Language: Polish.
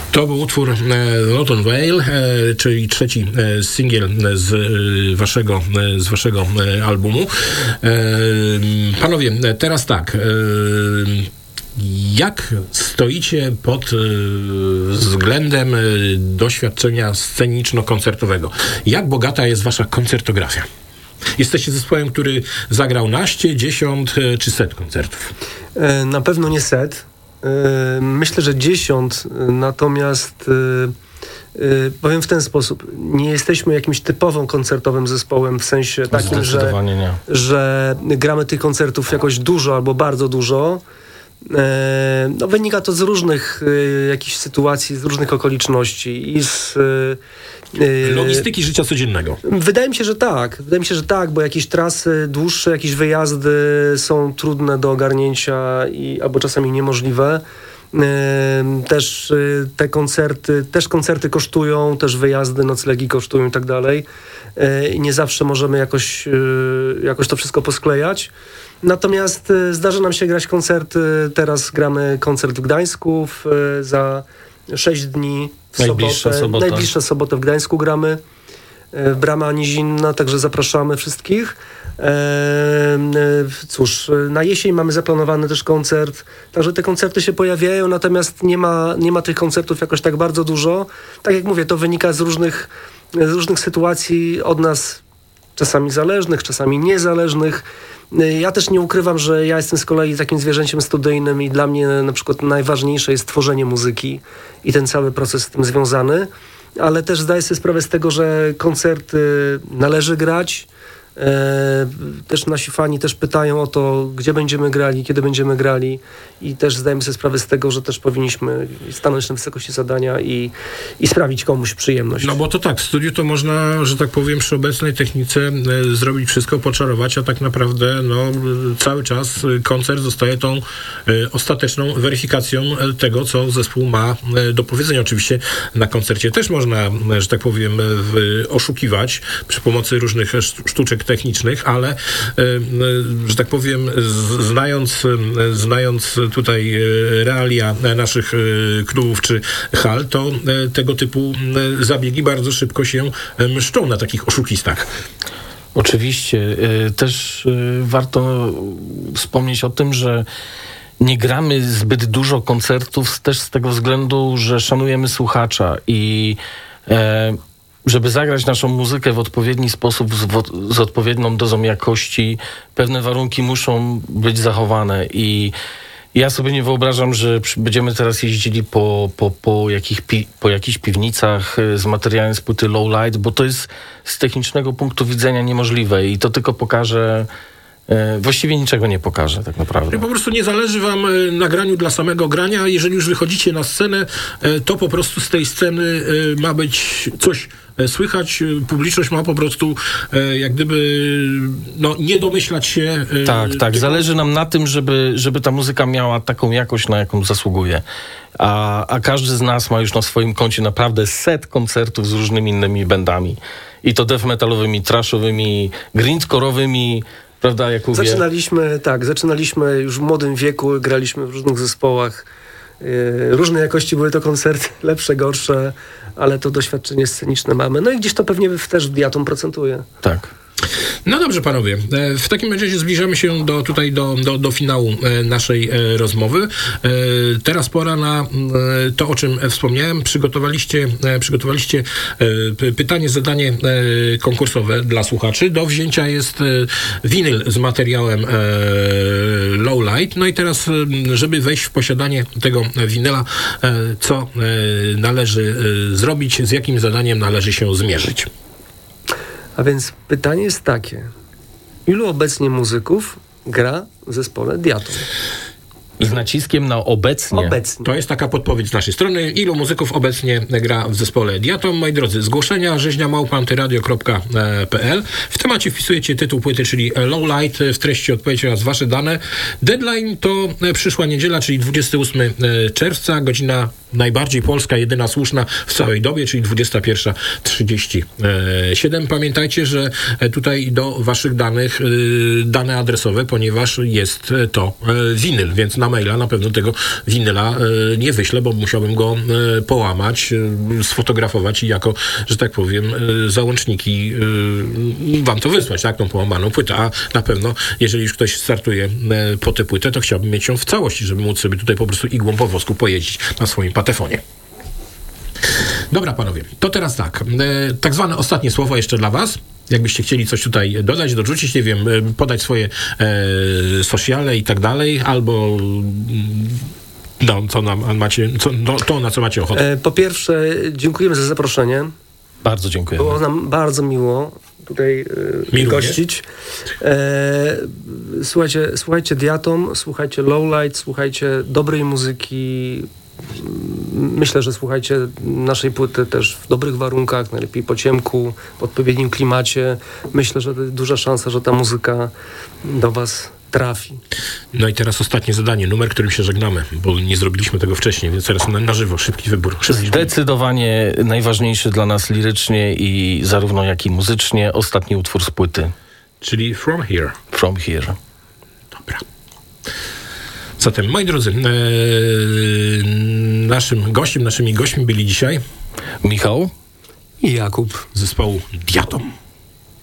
To był utwór Loton Vale, czyli trzeci singiel z waszego albumu. Panowie, teraz tak. Jak stoicie pod względem doświadczenia sceniczno-koncertowego? Jak bogata jest wasza koncertografia? Jesteście zespołem, który zagrał naście, 10 czy 100 koncertów? Na pewno nie 100. Myślę, że 10, natomiast powiem w ten sposób. Nie jesteśmy jakimś typowym koncertowym zespołem w sensie takim, że gramy tych koncertów jakoś dużo albo bardzo dużo. No, wynika to z różnych jakichś sytuacji, z różnych okoliczności i z logistyki życia codziennego. Wydaje mi się, że tak, bo jakieś trasy dłuższe, jakieś wyjazdy są trudne do ogarnięcia albo czasami niemożliwe. Też te koncerty kosztują, też wyjazdy, noclegi kosztują i tak dalej. Nie zawsze możemy jakoś to wszystko posklejać. Natomiast zdarza nam się grać koncerty. Teraz gramy koncert w Gdańsku za 6 dni w Najbliższa sobota w Gdańsku gramy. Brama Nizinna, także zapraszamy wszystkich. Cóż, na jesień mamy zaplanowany też koncert, także te koncerty się pojawiają, natomiast nie ma tych koncertów jakoś tak bardzo dużo. Tak jak mówię, to wynika z różnych sytuacji od nas, czasami zależnych, czasami niezależnych. Ja też nie ukrywam, że ja jestem z kolei takim zwierzęciem studyjnym i dla mnie na przykład najważniejsze jest tworzenie muzyki i ten cały proces z tym związany, ale też zdaję sobie sprawę z tego, że koncerty należy grać. Też nasi fani też pytają o to, gdzie będziemy grali, kiedy będziemy grali i też zdajemy sobie sprawę z tego, że też powinniśmy stanąć na wysokości zadania i sprawić komuś przyjemność. No bo to tak, w studiu to można, że tak powiem, przy obecnej technice zrobić wszystko, poczarować, a tak naprawdę cały czas koncert zostaje tą ostateczną weryfikacją tego, co zespół ma do powiedzenia. Oczywiście na koncercie też można, że tak powiem, oszukiwać przy pomocy różnych sztuczek technicznych, ale że tak powiem, znając tutaj realia naszych klubów czy hal, to tego typu zabiegi bardzo szybko się mszczą na takich oszukistach. Oczywiście. Też warto wspomnieć o tym, że nie gramy zbyt dużo koncertów też z tego względu, że szanujemy słuchacza i żeby zagrać naszą muzykę w odpowiedni sposób, z odpowiednią dozą jakości, pewne warunki muszą być zachowane i ja sobie nie wyobrażam, że będziemy teraz jeździli po jakichś piwnicach z materiałem z płyty Low Light, bo to jest z technicznego punktu widzenia niemożliwe i to tylko pokaże, właściwie niczego nie pokaże tak naprawdę. Po prostu nie zależy wam na graniu dla samego grania. Jeżeli już wychodzicie na scenę, to po prostu z tej sceny ma być coś słychać. Publiczność ma po prostu jak gdyby nie domyślać się. Tak. Zależy nam na tym, żeby ta muzyka miała taką jakość, na jaką zasługuje. A każdy z nas ma już na swoim koncie naprawdę 100 koncertów z różnymi innymi bandami. I to death metalowymi, trashowymi, grindcore'owymi. Prawda, Jakubie? Zaczynaliśmy już w młodym wieku, graliśmy w różnych zespołach. Różnej jakości były to koncerty, lepsze, gorsze, ale to doświadczenie sceniczne mamy. No i gdzieś to pewnie też w Diatom procentuje. Tak. No dobrze, panowie. W takim razie zbliżamy się do finału naszej rozmowy. Teraz pora na to, o czym wspomniałem. Przygotowaliście pytanie, zadanie konkursowe dla słuchaczy. Do wzięcia jest winyl z materiałem Low Light. No i teraz, żeby wejść w posiadanie tego winyla, co należy zrobić, z jakim zadaniem należy się zmierzyć? A więc pytanie jest takie. Ilu obecnie muzyków gra w zespole Diatom? I z naciskiem na obecnie. To jest taka podpowiedź z naszej strony. Ilu muzyków obecnie gra w zespole Diatom? Moi drodzy, zgłoszenia rzeźnia@antyradio.pl. W temacie wpisujecie tytuł płyty, czyli Low Light, w treści odpowiedź oraz wasze dane. Deadline to przyszła niedziela, czyli 28 czerwca, godzina najbardziej polska, jedyna słuszna w całej dobie, czyli 21:37. Pamiętajcie, że tutaj do waszych danych, dane adresowe, ponieważ jest to winyl, więc na maila na pewno tego winyla nie wyślę, bo musiałbym go połamać, sfotografować i jako, że tak powiem, załączniki wam to wysłać, tak, tą połamaną płytę, a na pewno, jeżeli już ktoś startuje po tę płytę, to chciałbym mieć ją w całości, żeby móc sobie tutaj po prostu igłą po wosku pojeździć na swoim patefonie. Dobra, panowie, to teraz tak zwane ostatnie słowo jeszcze dla was. Jakbyście chcieli coś tutaj dodać, dorzucić, nie wiem, podać swoje sociale i tak dalej, albo to, na co macie ochotę. Po pierwsze, dziękujemy za zaproszenie. Bardzo dziękujemy. Było nam bardzo miło tutaj gościć. Słuchajcie Diatom, słuchajcie Lowlight, słuchajcie dobrej muzyki. Myślę, że słuchajcie naszej płyty też w dobrych warunkach, najlepiej po ciemku, w odpowiednim klimacie. Myślę, że to jest duża szansa, że ta muzyka do was trafi. No i teraz ostatnie zadanie, numer, którym się żegnamy, bo nie zrobiliśmy tego wcześniej, więc teraz na żywo, szybki wybór. Zdecydowanie najważniejszy dla nas lirycznie i zarówno jak i muzycznie ostatni utwór z płyty. Czyli From Here. From Here. Dobra. Zatem, moi drodzy, naszymi gośćmi byli dzisiaj Michał i Jakub z zespołu Diatom.